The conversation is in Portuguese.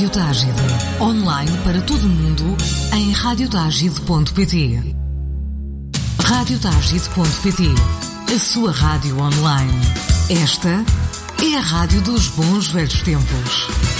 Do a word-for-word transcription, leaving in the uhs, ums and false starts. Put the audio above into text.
Rádio Tágide. Online para todo o mundo em rádio tágide ponto pt. rádio tágide ponto pt. A sua rádio online. Esta é a rádio dos bons velhos tempos.